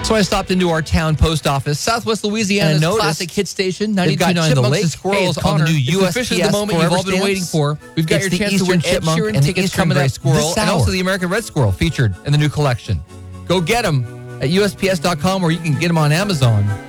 So I stopped into our town post office, Southwest Louisiana's classic hit station, 92.9 The Lake. And Squirrels on the new USPS. It's officially the moment you've all been waiting for. We've got your chance to win Ed Sheeran tickets coming up Squirrel, and also the American Red Squirrel featured in the new collection. Go get them at USPS.com, or you can get them on Amazon.